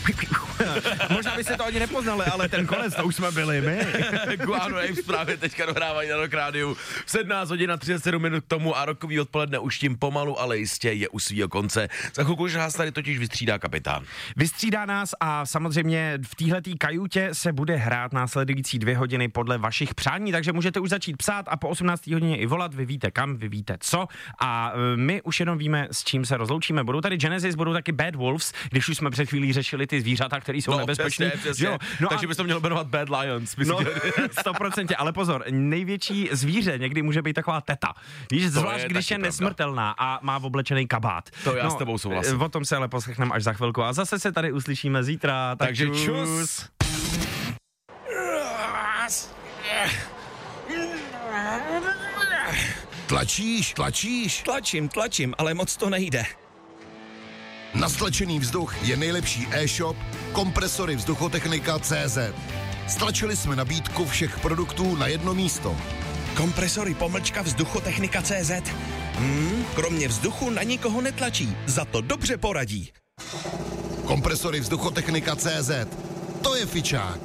Možná by se to ani nepoznali, ale ten konec, to už jsme byli my. Guano Apes právě teďka dohrávají na Rock Rádiu. V 17 hodin a 37 minut k tomu a rokový odpoledne už tím pomalu, ale jistě je u svýho konce. Za chvilku už nás tady totiž vystřídá kapitán. Vystřídá nás a samozřejmě v téhletý kajutě se bude hrát následující 2 hodiny podle vašich přání, takže můžete už začít psát a po 18. hodině i volat, vy víte kam, vy víte co a my už jenom víme, s čím se rozloučíme. Budou tady Genesis, budou taky Bad Wolves, když už jsme před chvílí řešili ty zvířata, které jsou nebezpečné. Přesně. No takže bys to měl jmenovat Bad Lions. No, 100%, ale pozor, největší zvíře někdy může být taková teta. Víš, zvlášť když je nesmrtelná a má oblečený kabát. To já s tebou souhlasím. O tom se ale poslechneme až za chvilku a zase se tady uslyšíme zítra. Takže čus. Tlačíš? Tlačím, ale moc to nejde. Na stlačený vzduch je nejlepší e-shop Kompresory Vzduchotechnika.cz. Stlačili jsme nabídku všech produktů na jedno místo. Kompresory _vzduchotechnika.cz. Kromě vzduchu na nikoho netlačí, za to dobře poradí. Kompresory Vzduchotechnika.cz. To je fičák.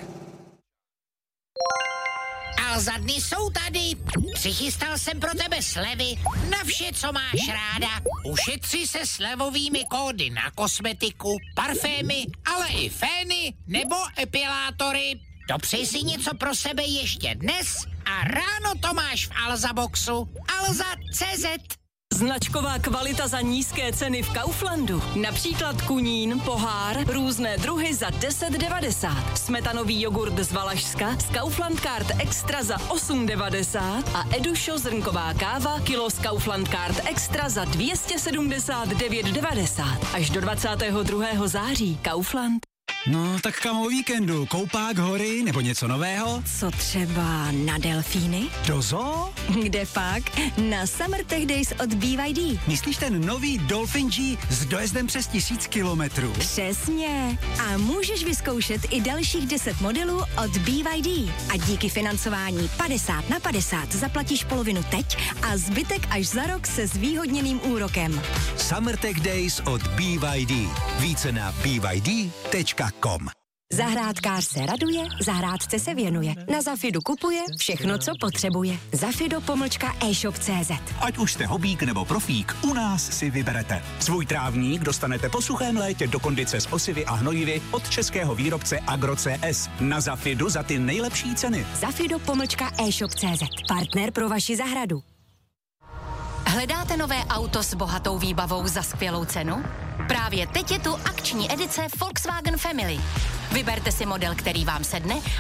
Alza dny jsou tady. Přichystal jsem pro tebe slevy na vše, co máš ráda. Ušetři se slevovými kódy na kosmetiku, parfémy, ale i fény nebo epilátory. Dopřej si něco pro sebe ještě dnes a ráno to máš v Alza Boxu. Alza.cz. Značková kvalita za nízké ceny v Kauflandu. Například kunín, pohár, různé druhy za 10,90. Smetanový jogurt z Valašska z Kaufland Card Extra za 8,90 a Edušo zrnková káva kilo z Kaufland Card Extra za 279,90. Až do 22. září. Kaufland. No, tak kam o víkendu? Koupák, hory nebo něco nového? Co třeba na delfíny? Do zoo? Kde pak? Na Summer Tech Days od BYD. Myslíš ten nový Dolphin G s dojezdem přes 1000 kilometrů? Přesně. A můžeš vyzkoušet i dalších 10 modelů od BYD. A díky financování 50/50 zaplatíš polovinu teď a zbytek až za rok se zvýhodněným úrokem. Summer Tech Days od BYD. Více na byd.com. Zahrádkář se raduje, zahrádce se věnuje. Na Zafidu kupuje všechno, co potřebuje. Zafido_e-shop.cz. Ať už jste hobík nebo profík, u nás si vyberete. Svůj trávník dostanete po suchém létě do kondice s osivy a hnojivy od českého výrobce Agro.cs. Na Zafidu za ty nejlepší ceny. Zafido_e-shop.cz. Partner pro vaši zahradu. Hledáte nové auto s bohatou výbavou za skvělou cenu? Právě teď je tu akční edice Volkswagen Family. Vyberte si model, který vám sedne